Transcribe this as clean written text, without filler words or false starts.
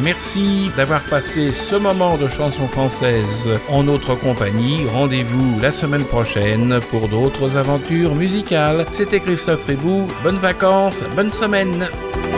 Merci d'avoir passé ce moment de chanson française en notre compagnie. Rendez-vous la semaine prochaine pour d'autres aventures musicales. C'était Christophe Ribou. Bonnes vacances, bonne semaine.